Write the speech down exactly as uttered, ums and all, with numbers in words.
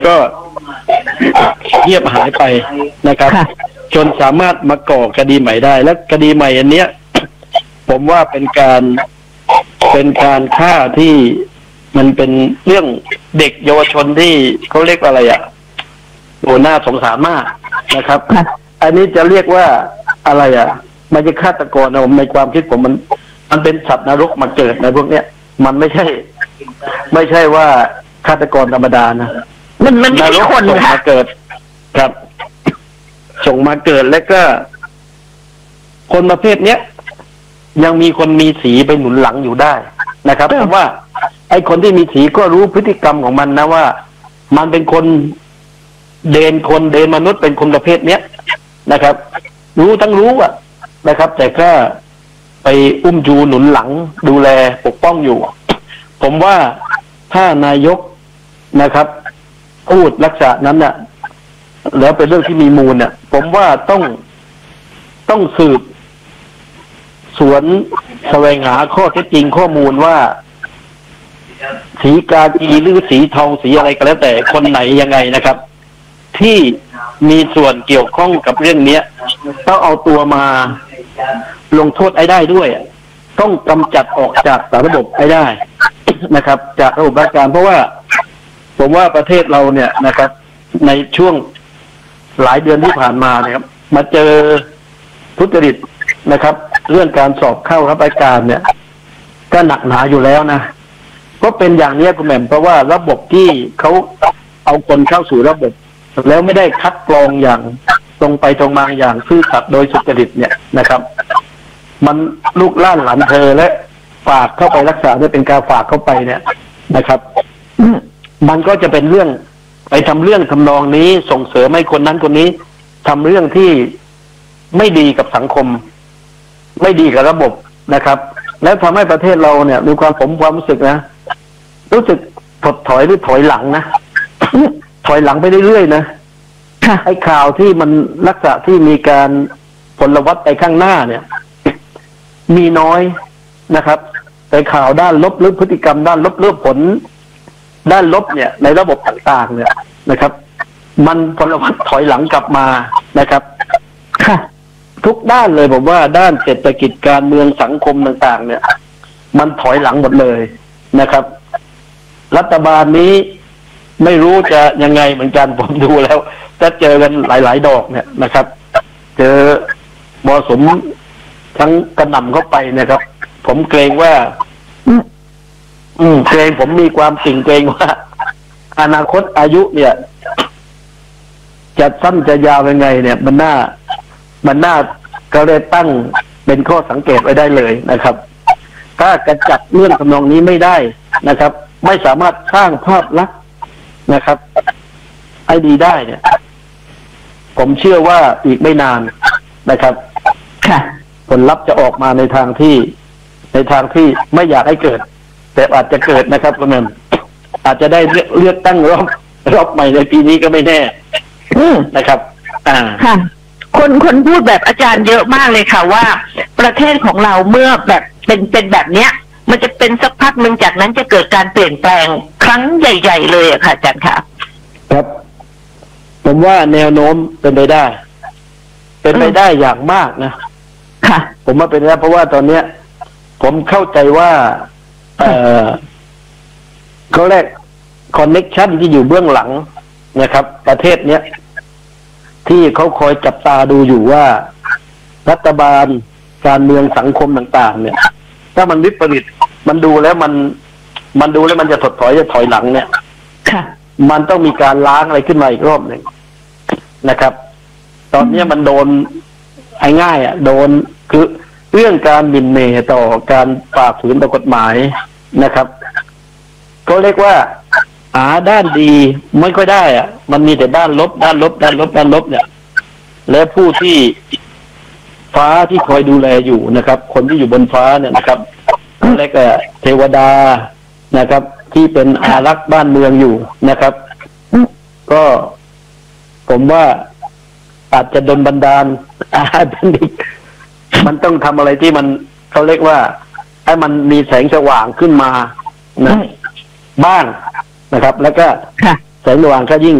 ก็เงียบหายไปนะครับจนสามารถมาก่อคดีใหม่ได้และคดีใหม่อันเนี้ยผมว่าเป็นการเป็นการฆ่าที่มันเป็นเรื่องเด็กเยาวชนที่เขาเรียกอะไรอ่ะโหน่าสงสารมากนะครับอันนี้จะเรียกว่าอะไรอ่ะมันจะฆาตกรนะผมในความคิดผมมันมันเป็นสัตว์นรกมาเกิดในพวกเนี้ยมันไม่ใช่ ไม่ใช่ว่าฆาตกรธรรมดานะมันมันไม่ใช่คนส่งมาเกิดครับส่งมาเกิดแล้วก็ คนประเภทเนี้ยยังมีคนมีสีไปหนุนหลังอยู่ได้นะครับเพราะว่าไอ้คนที่มีสีก็รู้พฤติกรรมของมันนะว่ามันเป็นคนเดนคนเดนมนุษย์เป็นคนประเภทเนี้ยนะครับรู้ทั้งรู้อ่ะนะครับแต่ก็ไปอุ้มจูหนุนหลังดูแลปกป้องอยู่ผมว่าถ้านายกนะครับพูดลักษณะนั้นน่ะแล้วเป็นเรื่องที่มีมูลน่ะผมว่าต้องต้องสืบสวนแสวงหาข้อเท็จจริงข้อมูลว่าสีกากีหรือสีทองสีอะไรก็แล้วแต่คนไหนยังไงนะครับที่มีส่วนเกี่ยวข้องกับเรื่องนี้ต้องเอาตัวมาลงโทษไอ้ได้ด้วยต้องกำจัดออกจากระบบไอ้ได้นะครับจากระบบราชการเพราะว่าผมว่าประเทศเราเนี่ยนะครับในช่วงหลายเดือนที่ผ่านมานะครับมาเจอทุจริตนะครับเรื่องการสอบเข้ารับราชการเนี่ยก็หนักหนาอยู่แล้วนะก็เป็นอย่างนี้คุณแหม่มเพราะว่าระบบที่เขาเอาคนเข้าสู่ระบบแล้วไม่ได้คัดกรองอย่างตรงไปตรงมาอย่างซื่อสัตย์โดยสุจริตเนี่ยนะครับมันลูกหล้านหลานเธอและฝากเข้าไปรักษาด้วยเป็นการฝากเข้าไปเนี่ยนะครับมันก็จะเป็นเรื่องไปทำเรื่องทำนองนี้ส่งเสริมให้คนนั้นคนนี้ทำเรื่องที่ไม่ดีกับสังคมไม่ดีกับระบบนะครับแล้วทำให้ประเทศเราเนี่ยมีความผมความรู้สึกนะรู้สึกถดถอยหรือถอยหลังนะ ถอยหลังไปเรื่อยๆนะไอ้ข่าวที่มันลักษณะที่มีการผลวัตไปข้างหน้าเนี่ยมีน้อยนะครับแต่ข่าวด้านลบหรือพฤติกรรมด้านลบหรือผลด้านลบเนี่ยในระบบต่างๆเนี่ยนะครับมันผลวัตถอยหลังกลับมานะครับค่ะทุกด้านเลยผมว่าด้านเศรษฐกิจการเมืองสังคมต่างๆเนี่ยมันถอยหลังหมดเลยนะครับรัฐบาลนี้ไม่รู้จะยังไงเหมือนกันผมดูแล้วจะเจอกันหลายๆดอกเนี่ยนะครับเจอมอสมทั้งกระหน่ำเข้าไปนะครับผมเกรงว่าอืมเกรงผมมีความสิ่งเกรงว่าอนาคตอายุเนี่ยจะสั้นจะยาวยังไงเนี่ยมันน่ามันน่าก็เลยตั้งเป็นข้อสังเกตไว้ได้เลยนะครับถ้ากระจัดเรื่องทำนองนี้ไม่ได้นะครับไม่สามารถสร้างภาพลักษณ์นะครับให้ดีได้เนี่ยผมเชื่อว่าอีกไม่นานนะครับค่ะผลลัพธ์จะออกมาในทางที่ในทางที่ไม่อยากให้เกิดแต่อาจจะเกิดนะครับคุณแม่อาจจะได้เลือกตั้งรอบรอบใหม่ในปีนี้ก็ไม่แน่นะครับอ่าค่ะคนคนพูดแบบอาจารย์เยอะมากเลยค่ะว่าประเทศของเราเมื่อแบบเป็นเป็นแบบเนี้ยมันจะเป็นสักพักหนึ่งจากนั้นจะเกิดการเปลี่ยนแปลงครั้งใหญ่ๆเลยอะค่ะอาจารย์ค่ะครับผมว่าแนวโน้มเป็นไปได้เป็นไปได้อย่างมากนะค่ะผมว่าเป็นแล้วเพราะว่าตอนเนี้ยผมเข้าใจว่าเออเขาแรกคอนเน็กชันที่อยู่เบื้องหลังนะครับประเทศเนี้ยที่เขาคอยจับตาดูอยู่ว่ารัฐบาลการเมืองสังคมต่างๆเนี่ยถ้ามันวิปริตมันดูแล้วมันมันดูแล้วมันจะถดถอยจะถอยหลังเนี่ยค่ะมันต้องมีการล้างอะไรขึ้นมาอีกรอบหนึ่งนะครับตอนนี้มันโดนง่ายๆอ่ะโดนคือเรื่องการหมิ่นเหม่ต่อการฝ่าฝืนต่อกฎหมายนะครับก็เรียกว่าหาด้านดีไม่ค่อยได้อ่ะมันมีแต่ด้านลบด้านลบด้านลบด้านลบเนี่ยและผู้ที่ฟ้าที่คอยดูแลอยู่นะครับคนที่อยู่บนฟ้าเนี่ยนะครับและก็เทวดานะครับที่เป็นอารักษ์บ้านเมืองอยู่นะครับก็ผมว่าอาจจะดลบันดาลอาจจะมันต้องทำอะไรที่มันเขาเรียกว่าให้มันมีแสงสว่างขึ้นมานะบ้างนะครับแล้วก็แสงสว่างก็ยิ่ง